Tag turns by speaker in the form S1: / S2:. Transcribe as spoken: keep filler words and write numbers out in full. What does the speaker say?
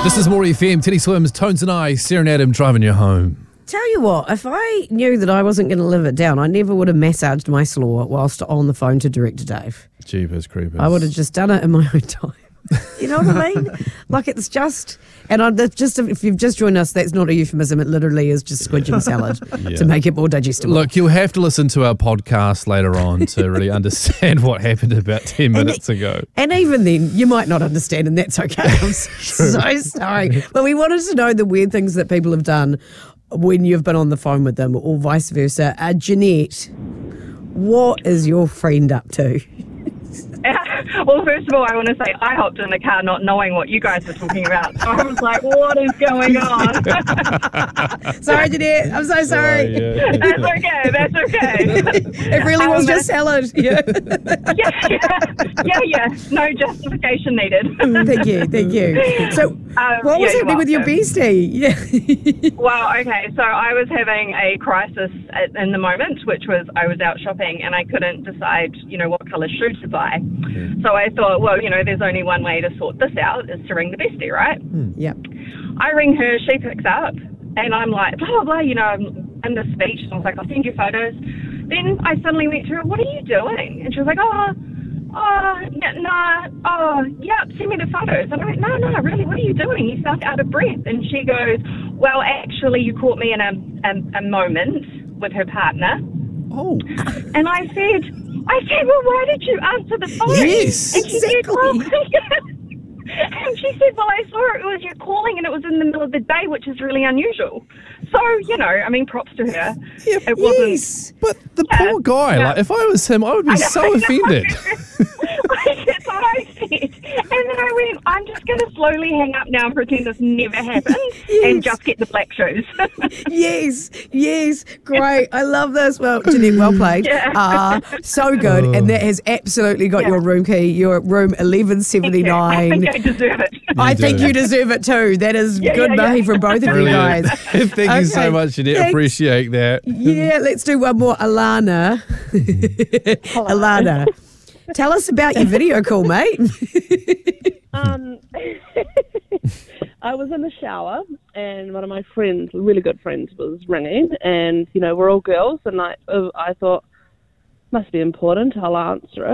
S1: This is More F M. Teddy Swims, Tones and I, Sarah and Adam driving you home.
S2: Tell you what, if I knew that I wasn't going to live it down, I never would have massaged my slaw whilst on the phone to Director Dave.
S1: Jeepers creepers.
S2: I would have just done it in my own time. You know what I mean? Like it's just, and I, that's just if you've just joined us, that's not a euphemism. It literally is just squidging salad
S1: Yeah.
S2: to make it more digestible.
S1: Look, you'll have to listen to our podcast later on to really understand what happened about ten minutes
S2: and,
S1: ago.
S2: And even then, you might not understand, and that's okay. I'm so sorry. But we wanted to know the weird things that people have done when you've been on the phone with them, or vice versa. Uh, Jeanette, what is your friend up to?
S3: Well, first of all, I want to say I hopped in the car not knowing what you guys were talking about. So I was like, what is going on?
S2: Sorry, Jeanette. I'm so sorry.
S1: Oh, yeah.
S3: That's okay. That's okay.
S2: It really was
S3: Um,
S2: just salad. Yeah.
S3: yeah, yeah, yeah, yeah. No justification needed.
S2: Thank you. Thank you. So,
S3: Um,
S2: what was
S3: yeah,
S2: happening
S3: you're
S2: with your
S3: welcome.
S2: bestie? Yeah.
S3: Well, okay, so I was having a crisis at, in the moment, which was I was out shopping and I couldn't decide, you know, what colour shoe to buy. So I thought, well, you know, there's only one way to sort this out is to ring the bestie, right?
S2: Yep.
S3: I ring her, she picks up, and I'm like, blah, blah, blah, you know, I'm in this speech. I was like, I'll send you photos. Then I suddenly went to her, what are you doing? And she was like, oh, oh, yeah, nah, oh, yeah, send me the photos. And I went, no, no, really, what are you doing? You sound out of breath. And she goes, well, actually, you caught me in a, a, a moment with her partner.
S1: Oh,
S3: And I said, I said, well, why did you answer the phone?
S1: Yes,
S3: and she
S2: exactly.
S3: said, well, and she said, well, I saw it was you calling and it was in the middle of the day, which is really unusual. So, you know, I mean, props to her.
S1: yeah,
S3: It wasn't.
S2: Yes.
S1: but the
S3: Yeah,
S1: poor guy,
S3: yeah.
S1: like, if I was him, I would be
S3: I know,
S1: so
S3: I know.
S1: offended.
S3: That's what I said. And then I went, I'm just going to slowly hang up now and pretend this never happened
S2: Yes.
S3: and just get the black shoes.
S2: Yes, yes, great. I love this. Well, Jeanette, well played.
S3: Yeah.
S2: Uh, so good. And that has absolutely got
S3: Yeah.
S2: your room key. Your room eleven
S3: I
S2: seventy-nine.
S3: think I deserve it.
S2: I
S1: You
S2: think
S1: do.
S2: you deserve it too. That is
S3: Yeah,
S2: good
S3: yeah,
S2: money
S3: yeah.
S2: from both of you
S1: Brilliant.
S2: guys.
S1: Thank you so
S2: Okay,
S1: much, Jeanette.
S2: thanks.
S1: Appreciate that.
S2: Yeah, let's do one more. Alana. Alana, tell us about your video call, mate.
S4: Um, I was in the shower and one of my friends, really good friends, was ringing, and you know we're all girls, and I, I thought must be important. I'll answer it.